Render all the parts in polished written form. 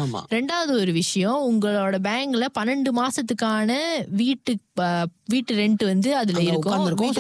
ரெண்டாவது ஒரு விஷயம், உங்களோட பேங்க்ல 12 மாசத்துக்கான வீட்டு ரெண்ட் வந்து அதுல இருக்கும்.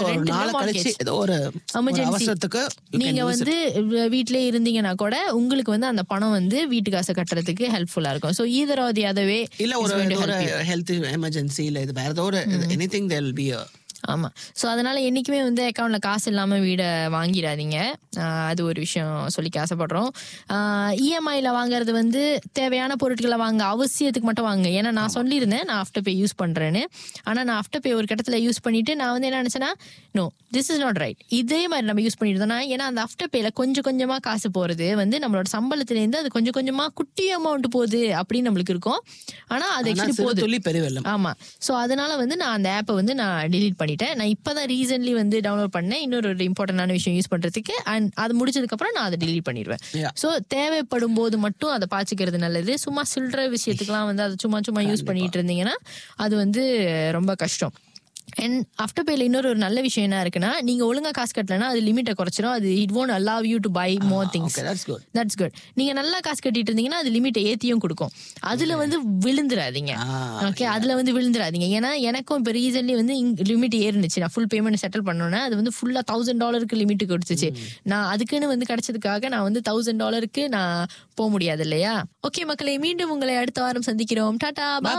நீங்க வந்து வீட்லயே இருந்தீங்கன்னா கூட உங்களுக்கு வந்து அந்த பணம் வந்து வீட்டு காசை கட்டுறதுக்கு ஹெல்ப்ஃபுல்லா இருக்கும். So either or the other way, இல்ல ஒரு ஹெல்த் எமர்ஜென்சி இல்ல இது வேற ஏதோ ஒரு எனிதிங் தேர் வில் பீ. ஆமா. ஸோ அதனால என்னைக்குமே வந்து அக்கௌண்ட்ல காசு இல்லாம வீடை வாங்கிடாதீங்க. அது ஒரு விஷயம் சொல்லிக்க ஆசைப்படுறோம். இஎம்ஐல வாங்குறது வந்து தேவையான பொருட்களை வாங்க, அவசியத்துக்கு மட்டும் வாங்க. ஏன்னா நான் சொல்லியிருந்தேன் நான் ஆஃப்டர் பே யூஸ் பண்றேன்னு. ஆனா நான் ஆஃப்டர் பே ஒரு கட்டத்துல யூஸ் பண்ணிட்டு நான் வந்து என்ன நினைச்சேன்னா, no this is not right. இதே மாதிரி நம்ம யூஸ் பண்ணிட்டு இருந்தோம்னா, ஏன்னா அந்த ஆஃப்டர் பேல கொஞ்சம் கொஞ்சமா காசு போறது வந்து நம்மளோட சம்பளத்துல இருந்து அது கொஞ்சம் கொஞ்சமா குட்டி அமௌண்ட் போகுது அப்படின்னு நம்மளுக்கு இருக்கும். ஆனா அது ஆக்சுவலி போகுது. ஆமா. ஸோ அதனால வந்து நான் அந்த ஆப்பை வந்து நான் டிலீட் பண்ணிட்டேன். நான் இப்பதான் ரீசன்ட்லி வந்து டவுன்லோட் பண்ணேன் இன்னொரு இம்பார்ட்டன்டான விஷயம் யூஸ் பண்றதுக்கு. அண்ட் அது முடிச்சதுக்கு அப்புறம் நான் அதை டிலீட் பண்ணிடுவேன். ஸோ தேவைப்படும் போது மட்டும் அதை பாத்துக்கிறது நல்லது. சும்மா சில்லற விஷயத்துக்குலாம் வந்து அதை சும்மா யூஸ் பண்ணிட்டு இருந்தீங்கன்னா அது வந்து ரொம்ப கஷ்டம். அண்ட் ஆஃப்டர் பேல இன்னொரு ஒரு நல்ல விஷயம் என்ன இருக்குன்னா, நீங்க ஒழுங்கா காசு கட்டலன்னா அது லிமிட்டை குறைச்சிடும். அது it won't allow you to buy more things. That's good. நீங்க நல்லா காசு கட்டிட்டு இருந்தீங்கன்னா அது லிமிட்டை ஏத்தியும் கொடுக்கும். அதுல வந்து விழுந்துடாதீங்க. ஓகே, அதுல வந்து விழுந்துடாதீங்க. ஏன்னா எனக்கும் இப்போ ரீசன்ட்லி வந்து லிமிட் ஏறிச்சு. நான் ஃபுல் பேமெண்ட் செட்டில் பண்ணோன்னே அது வந்து ஃபுல்லா $1000 லிமிட் கொடுத்துச்சு. நான் அதுக்குன்னு வந்து கிடைச்சதுக்காக நான் வந்து $1000 நான் போக முடியாது இல்லையா? ஓகே மக்களே, மீண்டும் உங்களை அடுத்த வாரம் சந்திக்கிறோம். டாடா.